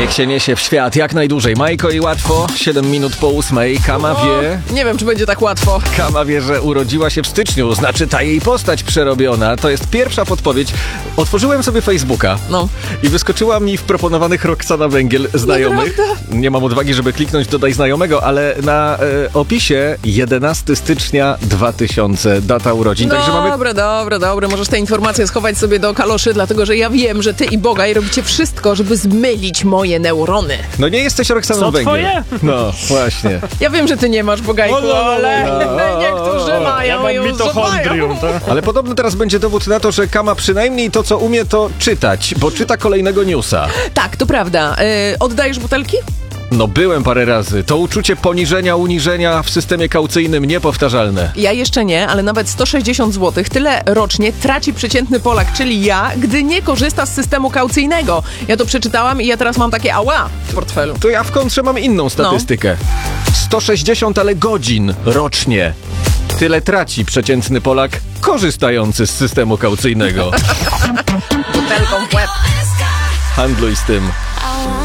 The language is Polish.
Niech się niesie w świat jak najdłużej. Majko i łatwo, 7 minut po 8. Kama wie... Nie wiem, czy będzie tak łatwo. Kama wie, że urodziła się w styczniu, znaczy ta jej postać przerobiona. To jest pierwsza podpowiedź. Otworzyłem sobie Facebooka i wyskoczyła mi w proponowanych Roxana Węgiel znajomych. Nie mam odwagi, żeby kliknąć dodaj znajomego, ale na opisie 11 stycznia 2000 data urodzin. Także mamy... Dobra. Możesz te informacje schować sobie do kaloszy, dlatego że ja wiem, że ty i Bogaj robicie wszystko, żeby zmylić moje neurony. No nie jesteś Roxaną Węgiel. Twoje? No, właśnie. Ja wiem, że ty nie masz, Bogajku, ale niektórzy mają Ja mam i mitochondrium, tak? Ale podobno teraz będzie dowód na to, że Kama przynajmniej to, co umie, to czytać, bo czyta kolejnego newsa. Tak, to prawda. Oddajesz butelki? No byłem parę razy. To uczucie poniżenia, uniżenia w systemie kaucyjnym niepowtarzalne. Ja jeszcze nie, ale nawet 160 zł, tyle rocznie traci przeciętny Polak, czyli ja, gdy nie korzysta z systemu kaucyjnego. Ja to przeczytałam i ja teraz mam takie ała w portfelu. To ja w kontrze mam inną statystykę. 160 ale godzin rocznie. Tyle traci przeciętny Polak korzystający z systemu kaucyjnego. Butelką w łeb. Handluj z tym.